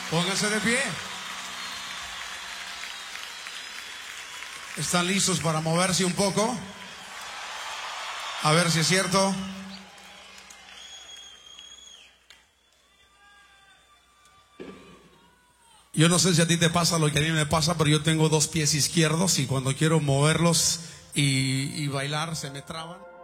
Pónganse de pie. ¿Están listos para moverse un poco? A ver si es cierto. Yo no sé si a ti te pasa lo que a mí me pasa, pero yo tengo dos pies izquierdos y cuando quiero moverlos y bailar se me traban.